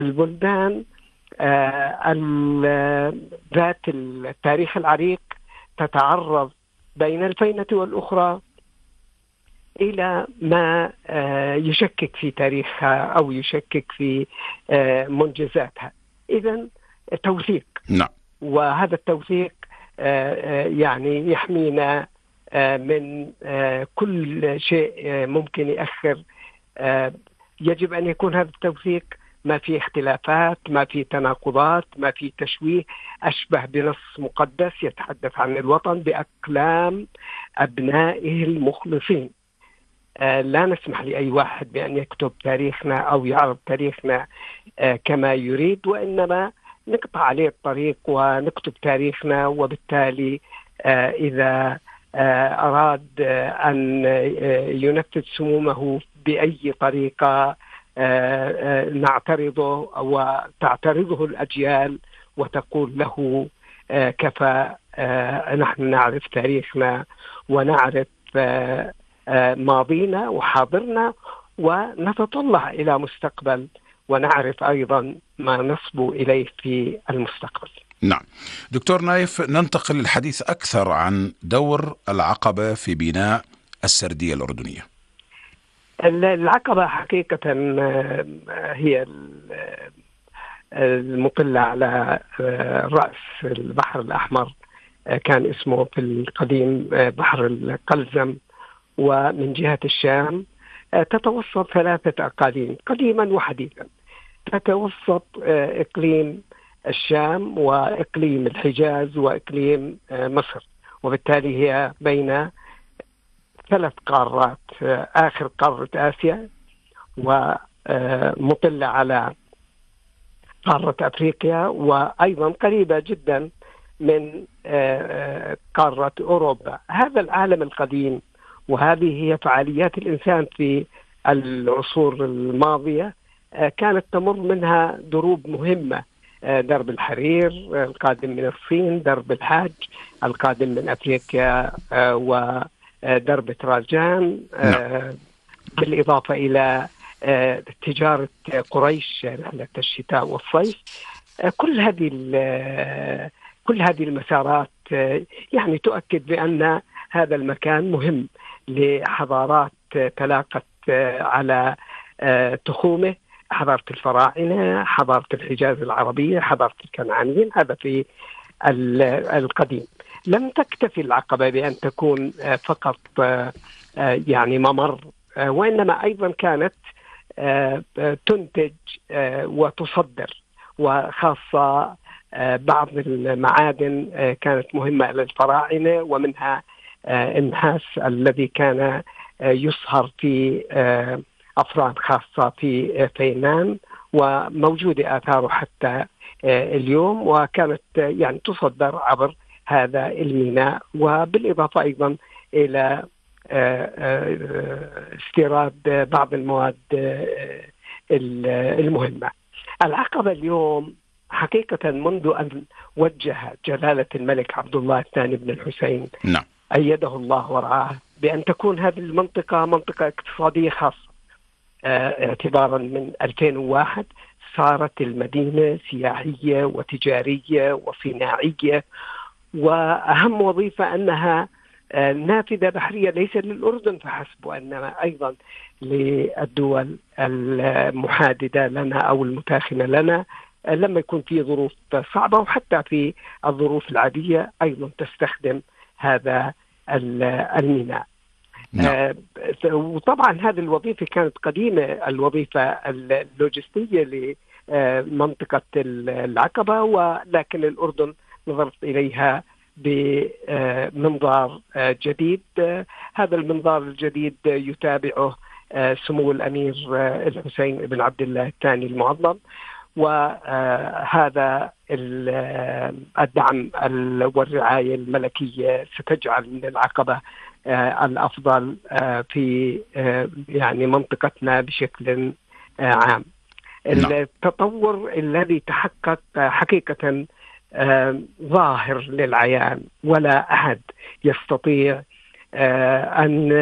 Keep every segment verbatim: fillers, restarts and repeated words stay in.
البلدان ذات التاريخ العريق تتعرض بين الفينة والأخرى إلى ما يشكك في تاريخها أو يشكك في منجزاتها. إذن توثيق. نعم. وهذا التوثيق يعني يحمينا من كل شيء ممكن يأخر. يجب أن يكون هذا التوثيق ما في اختلافات، ما في تناقضات، ما في تشويه، أشبه بنص مقدس يتحدث عن الوطن بأقلام أبنائه المخلصين. لا نسمح لأي واحد بأن يكتب تاريخنا أو يعرض تاريخنا كما يريد، وإنما نقطع عليه الطريق ونكتب تاريخنا. وبالتالي إذا أراد أن ينفذ سمومه بأي طريقة نعترضه وتعترضه الأجيال وتقول له كفى، نحن نعرف تاريخنا ونعرف ماضينا وحاضرنا ونتطلع إلى مستقبل ونعرف أيضا ما نصبو إليه في المستقبل. نعم دكتور نايف، ننتقل للحديث أكثر عن دور العقبة في بناء السردية الأردنية. العقبة حقيقة هي المطلة على رأس البحر الأحمر، كان اسمه في القديم بحر القلزم، ومن جهة الشام تتوسط ثلاثة أقاليم قديما وحديثا. تتوسط إقليم الشام وإقليم الحجاز وإقليم مصر، وبالتالي هي بين ثلاث قارات، آخر قارة آسيا ومطلة على قارة أفريقيا، وأيضا قريبة جدا من قارة أوروبا. هذا العالم القديم، وهذه هي فعاليات الإنسان في العصور الماضية، كانت تمر منها دروب مهمة: درب الحرير القادم من الصين، درب الحاج القادم من أفريقيا، ودرب تراجان، بالإضافة إلى تجارة قريش رحلة الشتاء والصيف. كل هذه كل هذه المسارات يعني تؤكد بأن هذا المكان مهم لحضارات تلاقت على تخومه: حضارة الفراعنة، حضارة الحجاز العربية، حضارة الكنعانيين. هذا في القديم. لم تكتفي العقبة بأن تكون فقط يعني ممر، وإنما أيضا كانت تنتج وتصدر، وخاصة بعض المعادن كانت مهمة للفراعنة، ومنها النحاس الذي كان يصهر في أفران خاصة في فينان، وموجودة آثاره حتى اليوم، وكانت يعني تصدر عبر هذا الميناء، وبالإضافة أيضا إلى استيراد بعض المواد المهمة. العقبة اليوم حقيقة منذ أن وجه جلالة الملك عبد الله الثاني بن الحسين نعم. أيده الله ورعاه بأن تكون هذه المنطقة منطقة اقتصادية خاصة، اعتبارا من ألفين وواحد صارت المدينة سياحية وتجارية وصناعية، وأهم وظيفة أنها نافذة بحرية ليس للأردن فحسب، وإنما أيضا للدول المحاددة لنا أو المتاخمة لنا، لما يكون في ظروف صعبة، وحتى في الظروف العادية أيضا تستخدم هذا الميناء. نعم. وطبعا هذه الوظيفة كانت قديمة، الوظيفة اللوجستية لمنطقة العقبة، ولكن الأردن نظرت إليها بمنظار جديد. هذا المنظار الجديد يتابعه سمو الأمير الحسين بن عبد الله الثاني المعظم، وهذا الدعم والرعاية الملكية ستجعل من العقبة الأفضل في يعني منطقتنا بشكل عام. التطور الذي تحقق حقيقة ظاهر للعيان، ولا أحد يستطيع أن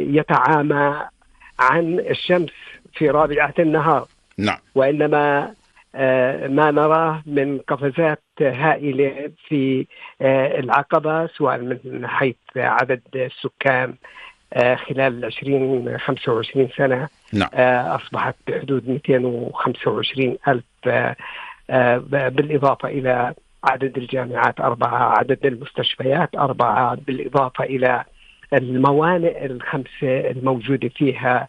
يتعامى عن الشمس في رابعة النهار. نعم. وإنما ما نراه من قفزات هائلة في العقبة، سواء من حيث عدد السكان خلال عشرين خمسة وعشرين سنة. نعم. أصبحت بحدود مئتين وخمسة وعشرين ألف، بالإضافة إلى عدد الجامعات أربعة، عدد المستشفيات أربعة، بالإضافة إلى الموانئ الخمسة الموجودة فيها.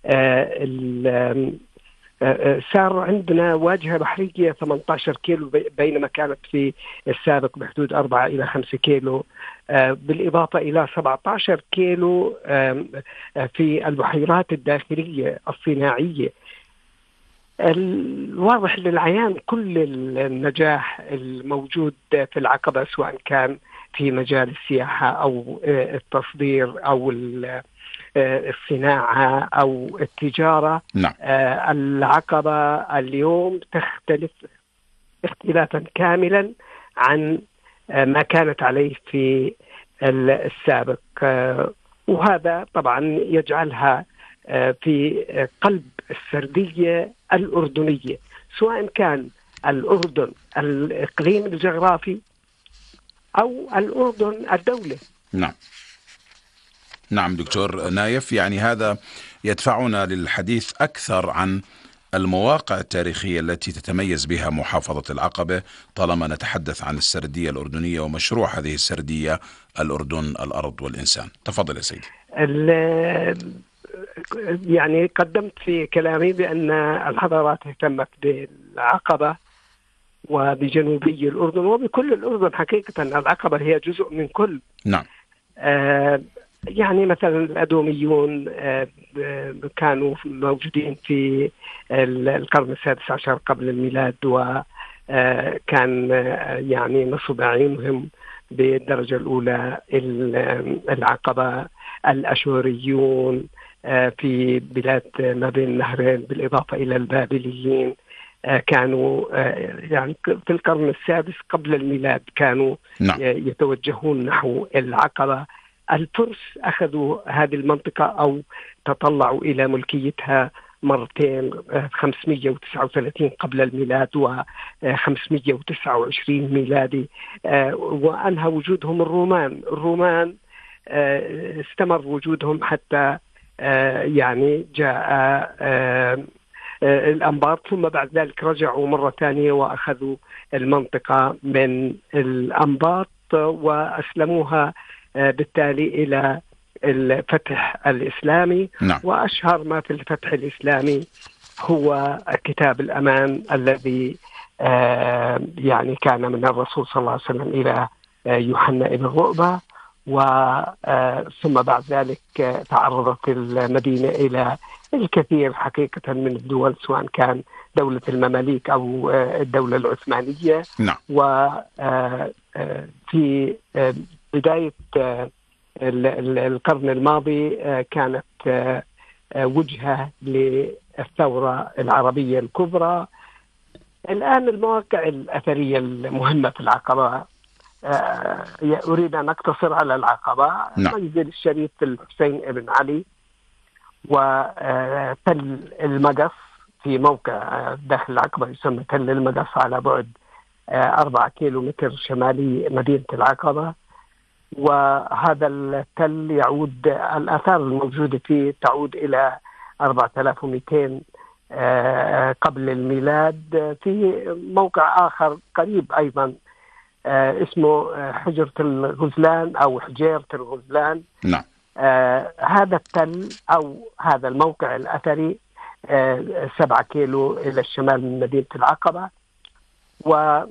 صار عندنا واجهة بحرية ثمانية عشر كيلو، بينما كانت في السابق بحدود أربعة إلى خمسة كيلو، بالإضافة إلى سبعة عشر كيلو في البحيرات الداخلية الصناعية. الواضح للعيان كل النجاح الموجود في العقبة، سواء كان في مجال السياحة أو التصدير أو الصناعة أو التجارة. نعم. العقبة اليوم تختلف اختلافا كاملا عن ما كانت عليه في السابق، وهذا طبعا يجعلها في قلب السردية الأردنية، سواء كان الأردن الإقليم الجغرافي أو الأردن الدولة. نعم. نعم دكتور نايف، يعني هذا يدفعنا للحديث أكثر عن المواقع التاريخية التي تتميز بها محافظة العقبة، طالما نتحدث عن السردية الأردنية ومشروع هذه السردية الأردن الأرض والإنسان. تفضل يا سيدي. يعني قدمت في كلامي بأن الحضارات اهتمت بالعقبة وبجنوبي الأردن وبكل الأردن. حقيقة العقبة هي جزء من كل. نعم. آه يعني مثلا الأدوميون آه كانوا موجودين في القرن السادس عشر قبل الميلاد، وكان آه يعني نصب عينهم بالدرجة الأولى العقبة. الأشوريون آه في بلاد ما بين النهرين، بالإضافة إلى البابليين، كانوا يعني في القرن السادس قبل الميلاد كانوا نعم. يتوجهون نحو العقبة. الفرس أخذوا هذه المنطقة أو تطلعوا إلى ملكيتها مرتين، خمسمئة وتسعة وثلاثين قبل الميلاد وخمسمئة وتسعة وعشرين ميلادي، وأنهى وجودهم الرومان. الرومان استمر وجودهم حتى يعني جاء الأنباط، ثم بعد ذلك رجعوا مرة ثانية وأخذوا المنطقة من الأنباط وأسلموها بالتالي إلى الفتح الإسلامي. نعم. وأشهر ما في الفتح الإسلامي هو كتاب الأمان الذي يعني كان من الرسول صلى الله عليه وسلم إلى يوحنا ابن رؤبة، وثم بعد ذلك تعرضت المدينة إلى الكثير حقيقة من الدول، سواء كان دولة المماليك أو الدولة العثمانية. نعم. وفي بداية القرن الماضي كانت وجهة للثورة العربية الكبرى. الآن المواقع الأثرية المهمة في العقبة، أريد أن أقتصر على العقبة. نعم. منزل الشريف الحسين ابن علي، وتل المقص في موقع داخل العقبة يسمى تل المقص، على بعد أربعة كيلو متر شمالي مدينة العقبة. وهذا التل يعود، الآثار الموجودة فيه تعود إلى أربعة آلاف ومئتين قبل الميلاد. في موقع آخر قريب أيضا اسمه حجرة الغزلان أو حجيرة الغزلان. نعم. آه هذا التل أو هذا الموقع الأثري آه سبعة كيلو إلى الشمال من مدينة العقبة، ويرجع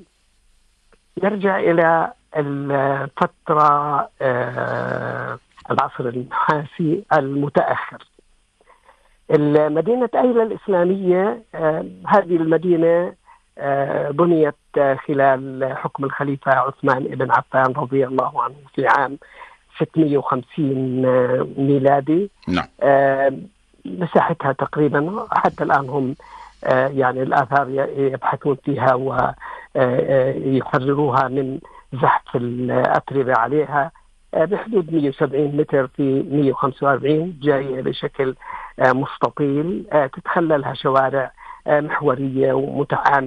إلى الفترة آه العصر النحاسي المتأخر. المدينة أيلة الإسلامية، آه هذه المدينة آه بنيت خلال حكم الخليفة عثمان بن عفان رضي الله عنه في عام ستمئة وخمسين ميلادي. نعم. آه مساحتها تقريبا حتى الآن هم آه يعني الآثار يبحثون فيها ويحرروها من زحف الأتربة عليها، آه بحدود مئة وسبعين متر في مئة وخمسة وأربعين، جاية بشكل آه مستطيل، آه تتخللها شوارع آه محورية ومتعاملة.